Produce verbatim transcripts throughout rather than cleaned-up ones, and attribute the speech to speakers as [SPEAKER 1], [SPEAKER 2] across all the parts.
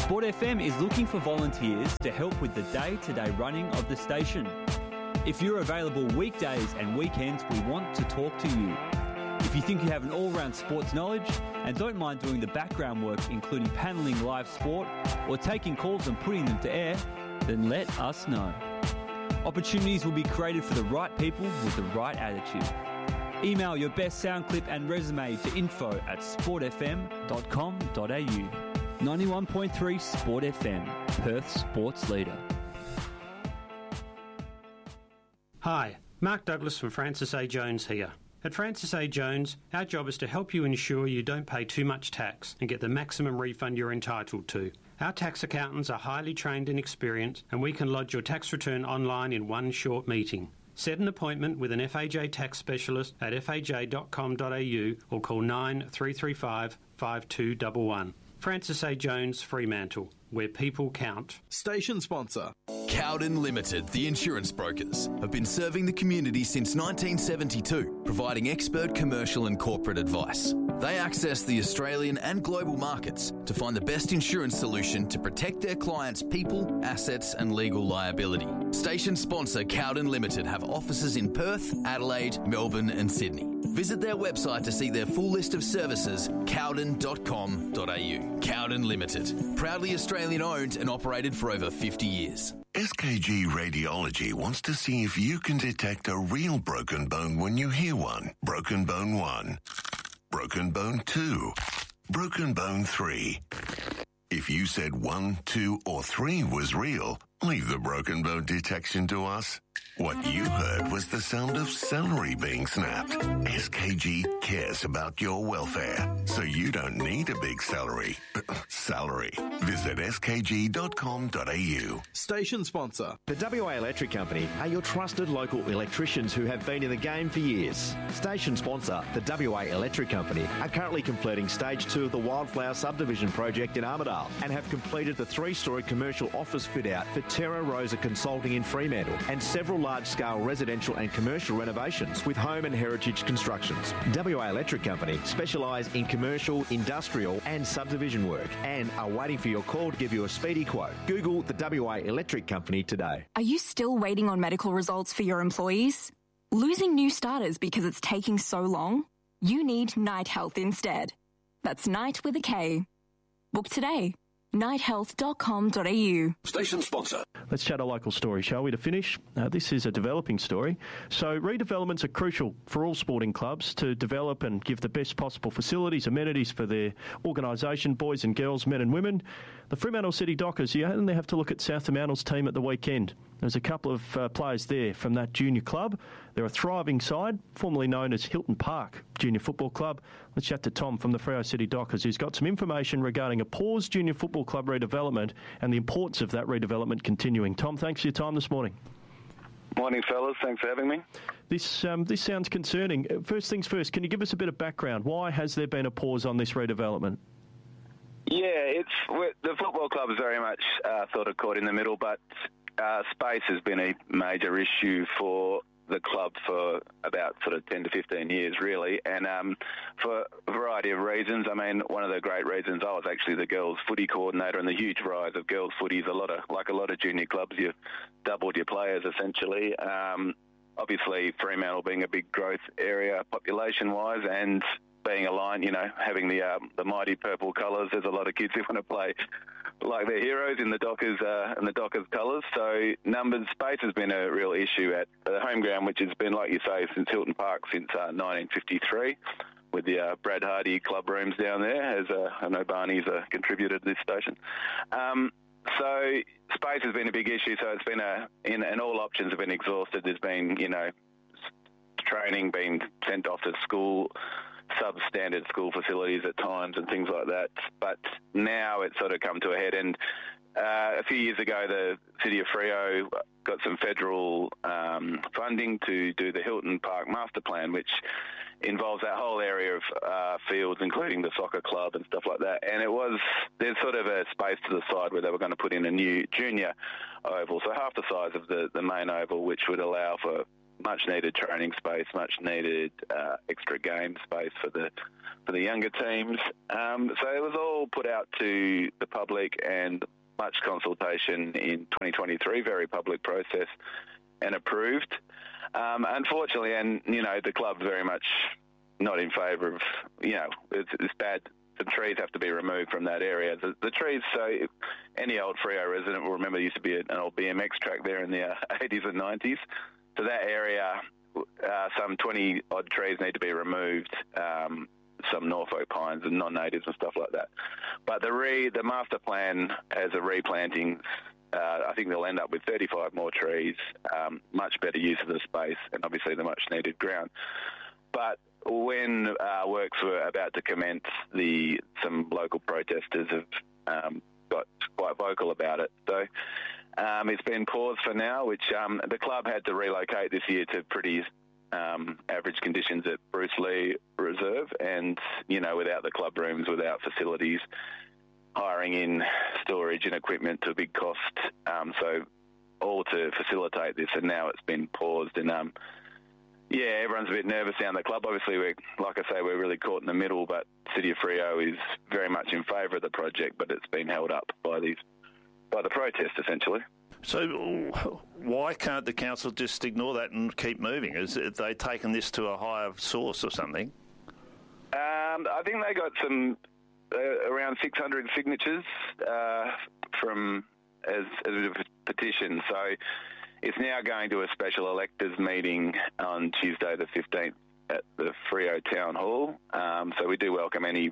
[SPEAKER 1] Sport F M is looking for volunteers to help with the day-to-day running of the station. If you're available weekdays and weekends, we want to talk to you. If you think you have an all-round sports knowledge and don't mind doing the background work, including panelling live sport or taking calls and putting them to air, then let us know. Opportunities will be created for the right people with the right attitude. Email your best sound clip and resume to info at sport f m dot com dot a u. ninety-one point three Sport F M, Perth's sports leader.
[SPEAKER 2] Hi, Mark Douglas from Francis A. Jones here. At Francis A. Jones, our job is to help you ensure you don't pay too much tax and get the maximum refund you're entitled to. Our tax accountants are highly trained and experienced, and we can lodge your tax return online in one short meeting. Set an appointment with an F A J tax specialist at f a j dot com dot a u or call nine three three five, five two one one. Francis A. Jones, Fremantle, where people count.
[SPEAKER 3] Station sponsor. Cowden Limited, the insurance brokers, have been serving the community since nineteen seventy-two, providing expert commercial and corporate advice. They access the Australian and global markets to find the best insurance solution to protect their clients' people, assets and legal liability. Station sponsor Cowden Limited have offices in Perth, Adelaide, Melbourne and Sydney. Visit their website to see their full list of services, cowden dot com dot a u. Cowden Limited, proudly Australian owned and operated for over fifty years.
[SPEAKER 4] S K G Radiology wants to see if you can detect a real broken bone when you hear one. Broken bone one. Broken bone two. Broken bone three. If you said one, two, or three was real, leave the broken bone detection to us. What you heard was the sound of celery being snapped. S K G cares about your welfare, so you don't need a big celery. Salary. Visit s k g dot com dot a u.
[SPEAKER 3] Station sponsor.
[SPEAKER 5] The W A Electric Company are your trusted local electricians who have been in the game for years. Station sponsor, the W A Electric Company, are currently completing stage two of the Wildflower Subdivision project in Armidale and have completed the three-storey commercial office fit-out for Terra Rosa Consulting in Fremantle and several large-scale residential and commercial renovations with home and heritage constructions. W A Electric Company specialise in commercial, industrial and subdivision work and are waiting for your call to give you a speedy quote. Google the W A Electric Company today.
[SPEAKER 6] Are you still waiting on medical results for your employees? Losing new starters because it's taking so long? You need Night Health instead. That's Night with a K. Book today. night health dot com dot a u.
[SPEAKER 4] Station sponsor.
[SPEAKER 7] Let's chat a local story, shall we, to finish? Uh, this is a developing story. So redevelopments are crucial for all sporting clubs to develop and give the best possible facilities, amenities for their organisation, boys and girls, men and women. The Fremantle City Dockers, you only have to look at South Fremantle's team at the weekend. There's a couple of uh, players there from that junior club. They're a thriving side, formerly known as Hilton Park Junior Football Club. Let's chat to Tom from the Freo City Dockers, who's got some information regarding a paused junior football club redevelopment and the importance of that redevelopment continuing. Tom, thanks for your time this morning.
[SPEAKER 8] Morning, fellas. Thanks for having me.
[SPEAKER 7] This um, this sounds concerning. First things first, can you give us a bit of background? Why has there been a pause on this redevelopment?
[SPEAKER 8] Yeah, it's the football club is very much uh, sort of caught in the middle, but uh, space has been a major issue for the club for about sort of ten to fifteen years, really, and um, for a variety of reasons. I mean, one of the great reasons, I was actually the girls' footy coordinator, and the huge rise of girls' footies, a lot of, like a lot of junior clubs, you've doubled your players, essentially. Um, obviously, Fremantle being a big growth area population-wise, and being aligned, you know, having the um, the mighty purple colours, there's a lot of kids who want to play like their heroes in the Dockers uh, in the Dockers colours. So numbers, space has been a real issue at the home ground, which has been, like you say, since Hilton Park since uh, nineteen fifty-three, with the uh, Brad Hardy club rooms down there, as uh, I know Barney's a contributor to this station. Um, so space has been a big issue. So it's been a, in, and all options have been exhausted. There's been, you know, training being sent off to school, substandard school facilities at times and things like that. But now it's sort of come to a head. And uh, a few years ago, the City of Freo got some federal um, funding to do the Hilton Park Master Plan, which involves that whole area of uh, fields, including the soccer club and stuff like that. And it was, there's sort of a space to the side where they were going to put in a new junior oval, so half the size of the, the main oval, which would allow for much needed training space, much needed uh, extra game space for the for the younger teams. Um, so it was all put out to the public and much consultation in twenty twenty-three, very public process, and approved. Um, unfortunately, and you know, the club's very much not in favour of, you know, it's, it's bad. The trees have to be removed from that area. The, the trees, so any old Freo resident will remember there used to be an old B M X track there in the uh, eighties and nineties. So that area, uh, some twenty odd trees need to be removed, um, some Norfolk pines and non-natives and stuff like that. But the re, the master plan has a replanting. Uh, I think they'll end up with thirty-five more trees, um, much better use of the space, and obviously the much needed ground. But when uh, works were about to commence, the some local protesters have um, got quite vocal about it. So um, it's been paused for now, which um, the club had to relocate this year to pretty um, average conditions at Bruce Lee Reserve, and, you know, without the club rooms, without facilities, hiring in storage and equipment to a big cost. Um, so all to facilitate this, and now it's been paused. And um, yeah, everyone's a bit nervous down the club. Obviously, we're, like I say, we're really caught in the middle, but City of Freo is very much in favour of the project, but it's been held up by these by the protest, essentially.
[SPEAKER 9] So why can't the council just ignore that and keep moving? Is it, they taken this to a higher source or something?
[SPEAKER 8] Um, I think they got some uh, around six hundred signatures uh, from as, as a petition. So it's now going to a special electors meeting on Tuesday the fifteenth at the Freo Town Hall. Um, so we do welcome any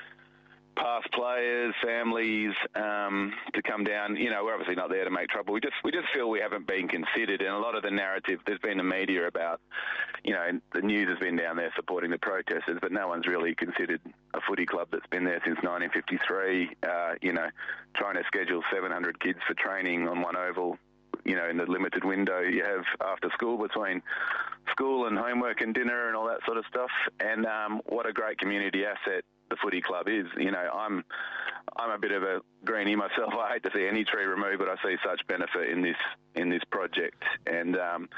[SPEAKER 8] past players, families, um, to come down. You know, we're obviously not there to make trouble. We just we just feel we haven't been considered. And a lot of the narrative, there's been the media about, you know, the news has been down there supporting the protesters, but no one's really considered a footy club that's been there since nineteen fifty-three, uh, you know, trying to schedule seven hundred kids for training on one oval, you know, in the limited window you have after school, between school and homework and dinner and all that sort of stuff. And um, what a great community asset the footy club is. You know, I'm I'm a bit of a greenie myself. I hate to see any tree removed, but I see such benefit in this in this project. And um,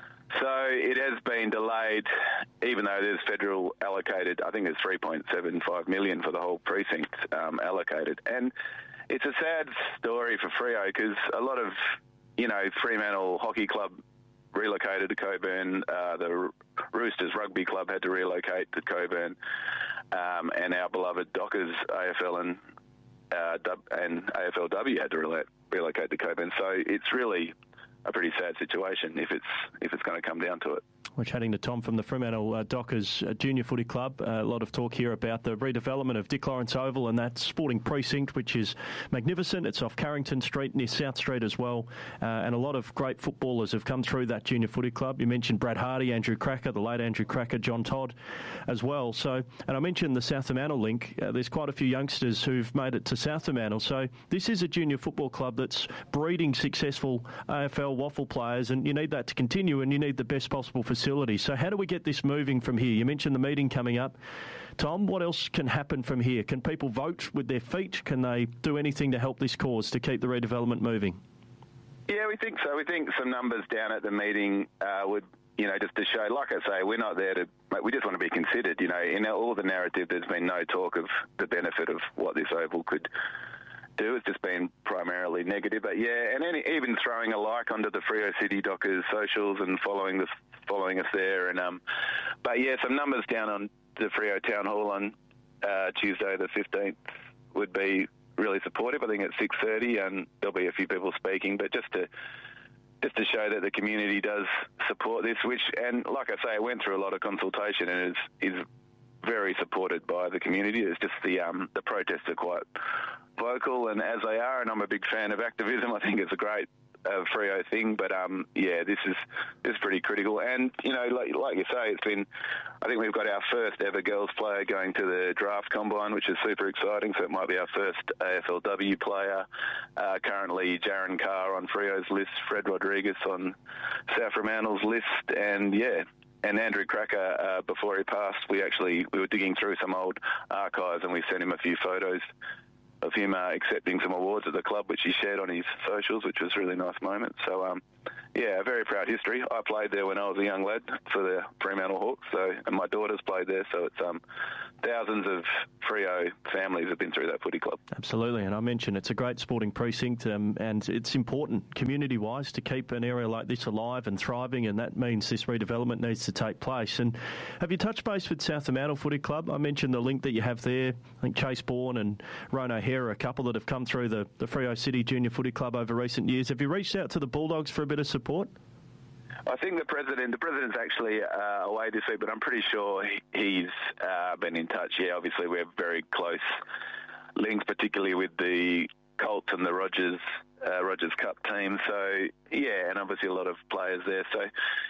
[SPEAKER 8] so it has been delayed, even though there's federal allocated, I think it's three point seven five million for the whole precinct um, allocated. And it's a sad story for Freo, because a lot of, you know, Fremantle Hockey Club relocated to Coburn. Uh, the Roosters Rugby Club had to relocate to Coburn. Um, and our beloved Dockers A F L and uh, and A F L W had to relo- relocate to Coburn. So it's really a pretty sad situation if it's if it's going to come down to it.
[SPEAKER 7] We're chatting to Tom from the Fremantle uh, Dockers uh, Junior Footy Club. Uh, a lot of talk here about the redevelopment of Dick Lawrence Oval and that sporting precinct, which is magnificent. It's off Carrington Street, near South Street as well. Uh, and a lot of great footballers have come through that Junior Footy Club. You mentioned Brad Hardy, Andrew Cracker, the late Andrew Cracker, John Todd as well. So, and I mentioned the South Fremantle link. Uh, there's quite a few youngsters who've made it to South Fremantle. So this is a junior football club that's breeding successful A F L waffle players, and you need that to continue, and you need the best possible facilities. So how do we get this moving from here? You mentioned the meeting coming up. Tom, what else can happen from here? Can people vote with their feet? Can they do anything to help this cause, to keep the redevelopment moving?
[SPEAKER 8] Yeah, we think so. We think some numbers down at the meeting uh, would, you know, just to show, like I say, we're not there to, we just want to be considered. You know, in all the narrative, there's been no talk of the benefit of what this oval could do. It's just been primarily negative. But yeah, and any, even throwing a like onto the Freo City Dockers socials and following the following us there. And um, but yeah, some numbers down on the Freo Town Hall on uh, Tuesday the fifteenth would be really supportive. I think at six thirty, and there'll be a few people speaking. But just to just to show that the community does support this, which, and like I say, I went through a lot of consultation and is is very supported by the community. It's just the um, the protests are quite vocal, and as they are, and I'm a big fan of activism. I think it's a great uh, Freo thing, but um, yeah, this is this is pretty critical. And you know, like, like you say, it's been. I think we've got our first ever girls player going to the draft combine, which is super exciting. So it might be our first A F L W player. Uh, currently, Jaron Carr on Freo's list, Fred Rodriguez on South Fremantle's list, and yeah. And Andrew Cracker, uh, before he passed, we actually we were digging through some old archives, and we sent him a few photos of him uh, accepting some awards at the club, which he shared on his socials, which was a really nice moment. So, um, yeah, a very proud history. I played there when I was a young lad for the Fremantle Hawks, so and my daughter's played there, so it's um, thousands of Freo families have been through that footy club.
[SPEAKER 7] Absolutely, and I mentioned it's a great sporting precinct, um, and it's important community-wise to keep an area like this alive and thriving, and that means this redevelopment needs to take place. And have you touched base with South Fremantle Footy Club? I mentioned the link that you have there. I think Chase Bourne and Rowan O'Hare are a couple that have come through the, the Freo City Junior Footy Club over recent years. Have you reached out to the Bulldogs for a bit of support?
[SPEAKER 8] I think the president, the president's actually uh, away this week, but I'm pretty sure he, he's uh, been in touch. Yeah, obviously we have very close links, particularly with the Colts and the Rogers uh, Rogers Cup team. So yeah, and obviously a lot of players there. So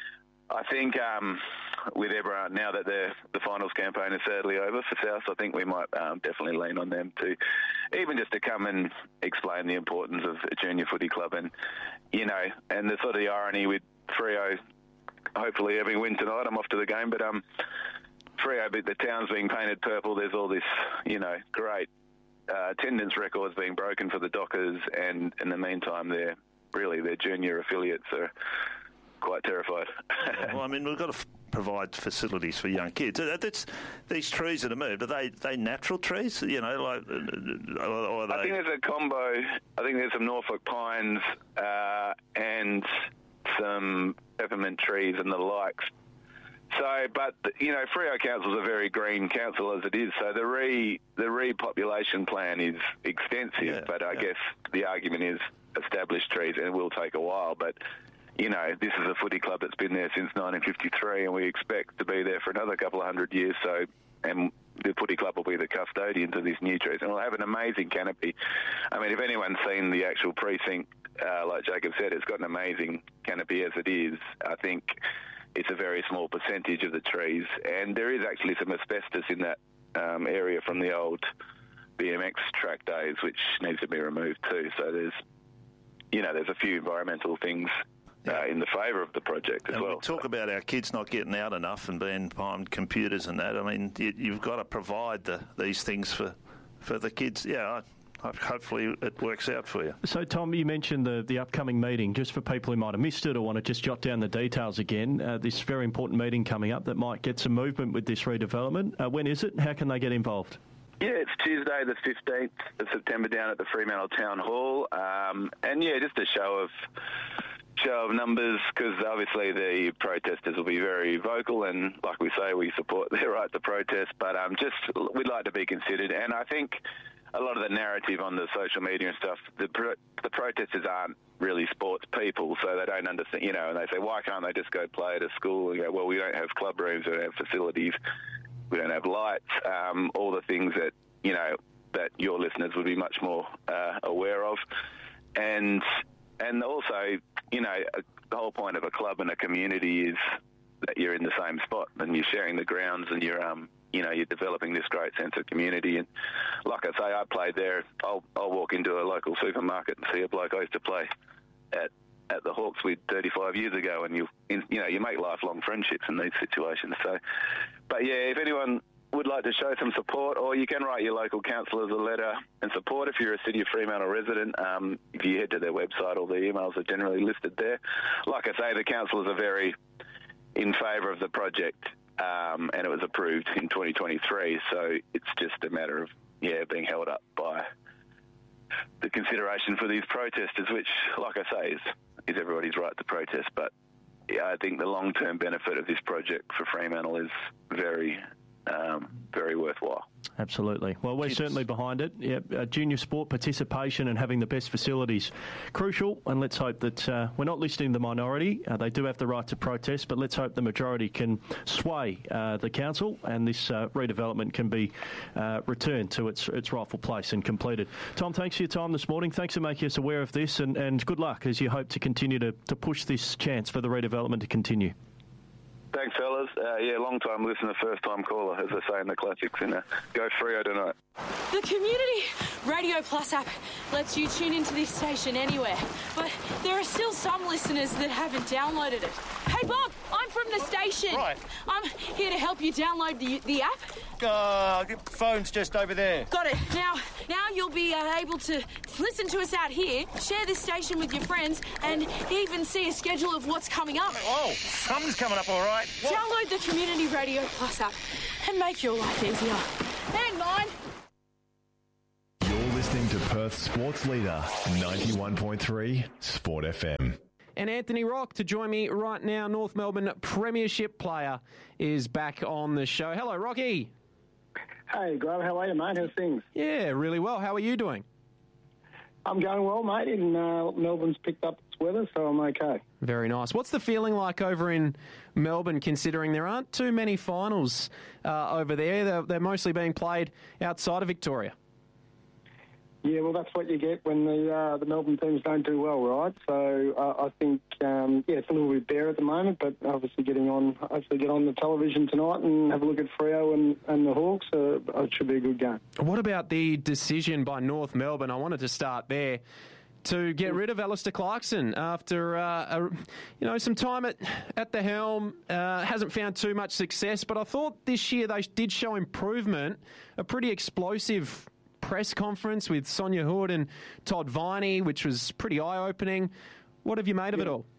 [SPEAKER 8] I think um, with everyone now that the the finals campaign is sadly over for South, I think we might um, definitely lean on them to even just to come and explain the importance of a junior footy club, and you know, and the sort of the irony with Freo, hopefully having win tonight. I'm off to the game, but um, Freo, the town's being painted purple. There's all this, you know, great uh, attendance records being broken for the Dockers, and in the meantime, they're really their junior affiliates are quite terrified.
[SPEAKER 9] Well, I mean, we've got to f- provide facilities for young kids. That's, these trees that are moved, are they they natural trees? You know, like, or, or are they...
[SPEAKER 8] I think there's a combo. I think there's some Norfolk pines uh, and some peppermint trees and the likes. So, but you know, Freo Council is a very green council as it is. So the re the repopulation plan is extensive, yeah, but I yeah. guess the argument is established trees, and it will take a while. But you know, this is a footy club that's been there since nineteen fifty-three, and we expect to be there for another couple of hundred years. So, and the footy club will be the custodians of these new trees, and we'll have an amazing canopy. I mean, if anyone's seen the actual precinct, uh, like Jacob said, it's got an amazing canopy as it is. I think it's a very small percentage of the trees, and there is actually some asbestos in that um, area from the old B M X track days, which needs to be removed too. So there's, you know, there's a few environmental things Uh, in the favour of the project as
[SPEAKER 9] and
[SPEAKER 8] well.
[SPEAKER 9] We talk about our kids not getting out enough and being behind computers and that. I mean, you, you've got to provide the, these things for, for the kids. Yeah, I, I, hopefully it works out for you.
[SPEAKER 7] So, Tom, you mentioned the, the upcoming meeting. Just for people who might have missed it or want to just jot down the details again, uh, this very important meeting coming up that might get some movement with this redevelopment. Uh, when is it? How can they get involved?
[SPEAKER 8] Yeah, it's Tuesday the fifteenth of September down at the Fremantle Town Hall. Um, and, yeah, just a show of... show of numbers, because obviously the protesters will be very vocal, and like we say, we support their right to protest, but um, just we'd like to be considered. And I think a lot of the narrative on the social media and stuff, the pro- the protesters aren't really sports people, so they don't understand, you know, and they say, why can't they just go play at a school? And go, well, we don't have club rooms, we don't have facilities, we don't have lights, um, all the things that, you know, that your listeners would be much more uh, aware of. And and also, you know, the whole point of a club and a community is that you're in the same spot and you're sharing the grounds and you're, um, you know, you're developing this great sense of community. And like I say, I played there. I'll, I'll walk into a local supermarket and see a bloke I used to play at at the Hawks with thirty-five years ago, and you, you know, you make lifelong friendships in these situations. So, but yeah, if anyone would like to show some support, or you can write your local councillors a letter and support if you're a City of Fremantle resident. Um, if you head to their website, all the emails are generally listed there. Like I say, the councillors are very in favour of the project, um, and it was approved in twenty twenty-three, so it's just a matter of, yeah, being held up by the consideration for these protesters, which, like I say, is, is everybody's right to protest. But yeah, I think the long-term benefit of this project for Fremantle is very... Um, very worthwhile.
[SPEAKER 7] Absolutely. Well, we're
[SPEAKER 9] Kids.
[SPEAKER 7] certainly behind it. Yeah, uh, junior sport participation and having the best facilities, crucial. And let's hope that uh, we're not listening to the minority. Uh, they do have the right to protest, but let's hope the majority can sway uh, the council and this uh, redevelopment can be uh, returned to its its rightful place and completed. Tom, thanks for your time this morning. Thanks for making us aware of this, and, and good luck as you hope to continue to, to push this chance for the redevelopment to continue.
[SPEAKER 8] Thanks, fellas. Uh, yeah, long-time listener, first-time caller, as they say in the classics. And uh, go Freo tonight.
[SPEAKER 10] The Community Radio Plus app lets you tune into this station anywhere, but there are still some listeners that haven't downloaded it. Hey, Bob, I'm from the station.
[SPEAKER 9] Right.
[SPEAKER 10] I'm here to help you download the, the app.
[SPEAKER 11] Uh, phone's just over there.
[SPEAKER 10] Got it. Now, now you'll be uh, able to listen to us out here, share this station with your friends, and even see a schedule of what's coming up.
[SPEAKER 11] Oh, something's coming up, all right. What?
[SPEAKER 10] Download the Community Radio Plus app and make your life easier. And mine.
[SPEAKER 12] You're listening to Perth's sports leader, ninety-one point three Sport F M.
[SPEAKER 13] And Anthony Rock to join me right now. North Melbourne Premiership player is back on the show. Hello, Rocky.
[SPEAKER 14] Hey, Glove, how are you, mate? How's things?
[SPEAKER 13] Yeah, really well. How are you doing?
[SPEAKER 14] I'm going well, mate. In uh, Melbourne's picked up its weather, so I'm okay.
[SPEAKER 13] Very nice. What's the feeling like over in Melbourne, considering there aren't too many finals uh, over there? They're, they're mostly being played outside of Victoria.
[SPEAKER 14] Yeah, well, that's what you get when the uh, the Melbourne teams don't do well, right? So uh, I think, um, yeah, it's a little bit bare at the moment, but obviously getting on, hopefully get on the television tonight and have a look at Freo and, and the Hawks. Uh, it should be a good game.
[SPEAKER 13] What about the decision by North Melbourne? I wanted to start there. To get rid of Alistair Clarkson after uh, a, you know some time at at the helm, uh, hasn't found too much success. But I thought this year they did show improvement. A pretty explosive press conference with Sonia Hood and Todd Viney, which was pretty eye-opening. What have you made of
[SPEAKER 14] yeah.
[SPEAKER 13] it all?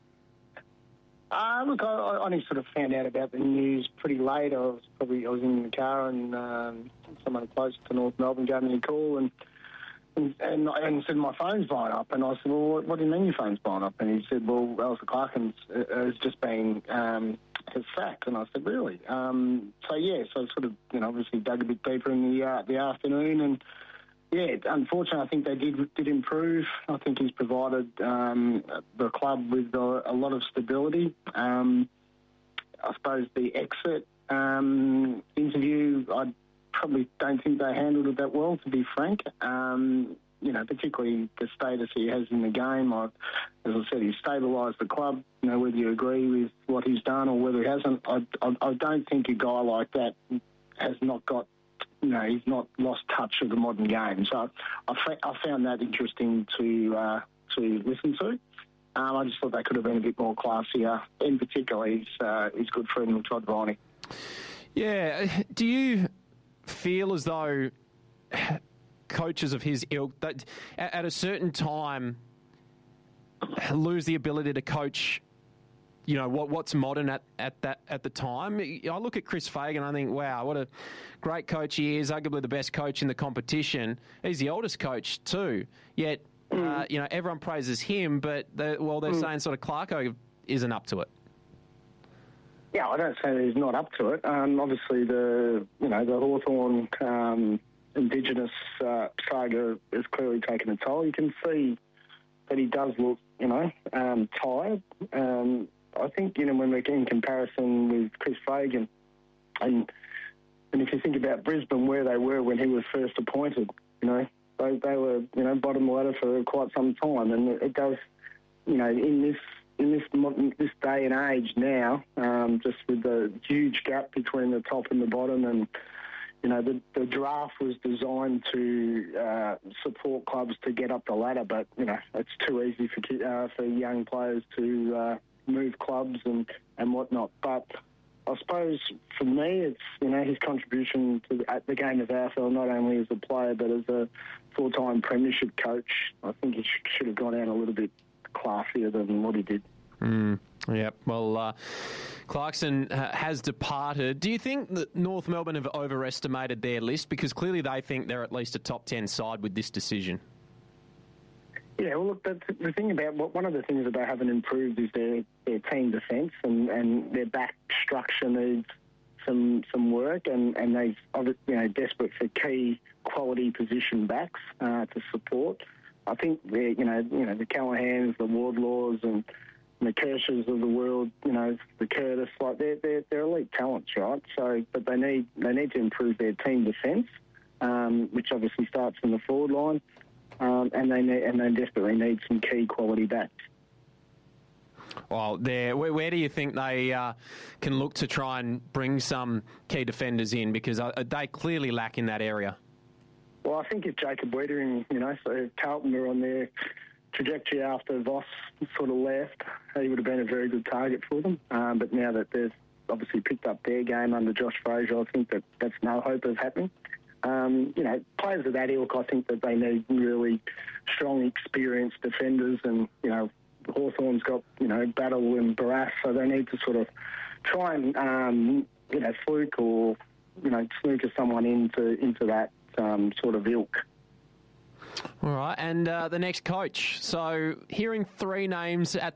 [SPEAKER 14] Uh, look, I, I only sort of found out about the news pretty late. I was probably I was in the car and um, someone close to North Melbourne gave me a call and and, and, and said my phone's blown up. And I said, well, what, what do you mean your phone's blown up? And he said, well, Alistair Clarkson has just been um, has sacked. And I said, really? Um, so yeah, so I sort of you know obviously dug a bit deeper in the uh, the afternoon and. Yeah, unfortunately, I think they did did improve. I think he's provided um, the club with a, a lot of stability. Um, I suppose the exit um, interview, I probably don't think they handled it that well, to be frank. Um, you know, particularly the status he has in the game. I, as I said, he's stabilised the club. You know, whether you agree with what he's done or whether he hasn't, I, I, I don't think a guy like that has not got. You know, he's not lost touch of the modern game. So I, fa- I found that interesting to uh, to listen to. Um, I just thought they could have been a bit more classier. In particular, his, uh, his good friend, Todd Viney.
[SPEAKER 13] Yeah. Do you feel as though coaches of his ilk, that at a certain time, lose the ability to coach you know, what what's modern at, at that at the time? I look at Chris Fagan, I think, wow, what a great coach he is, arguably the best coach in the competition. He's the oldest coach too, yet, mm. uh, you know, everyone praises him, but, they're, well, they're mm. saying sort of Clarko isn't up to it.
[SPEAKER 14] Yeah, I don't say that he's not up to it. Um, obviously, the, you know, the Hawthorn um, Indigenous uh, saga has clearly taken a toll. You can see that he does look, you know, um, tired. Um, I think, you know, when we're in comparison with Chris Fagan, and and if you think about Brisbane, where they were when he was first appointed, you know, they, they were, you know, bottom ladder for quite some time. And it does, you know, in this in this modern, this day and age now, um, just with the huge gap between the top and the bottom, and, you know, the, the draft was designed to uh, support clubs to get up the ladder, but, you know, it's too easy for uh, for young players to uh, move clubs and, and whatnot. But I suppose for me, it's, you know, his contribution to the, the game of A F L, not only as a player but as a full-time premiership coach. I think he sh- should have gone out a little bit classier than what he did.
[SPEAKER 13] Mm, yeah, well, uh, Clarkson uh, has departed. Do you think that North Melbourne have overestimated their list? Because clearly they think they're at least a top ten side with this decision.
[SPEAKER 14] Yeah, well, look, the, the thing about what one of the things that they haven't improved is their, their team defence, and, and their back structure needs some some work, and, and they've, you know, desperate for key quality position backs uh, to support. I think they're, you know, you know, the Callahans, the Wardlaws, and the Kershaws of the world, you know, the Curtis, like they're they're, they're elite talents, right? So, but they need they need to improve their team defence, um, which obviously starts from the forward line. Um, and they need, and they desperately need some key quality backs.
[SPEAKER 13] Well, there. Where, where do you think they uh, can look to try and bring some key defenders in? Because uh, they clearly lack in that area.
[SPEAKER 14] Well, I think if Jacob Weitering, you know, so Carlton were on their trajectory after Voss sort of left, he would have been a very good target for them. Um, but now that they've obviously picked up their game under Josh Frazier. I think that that's no hope of happening. Um, you know, players of that ilk, I think that they need really strong, experienced defenders, and, you know, Hawthorn's got, you know, Battle and Barras, so they need to sort of try and, um, you know, fluke or, you know, snooker someone into, into that um, sort of ilk.
[SPEAKER 13] All right, and uh, the next coach. So hearing three names at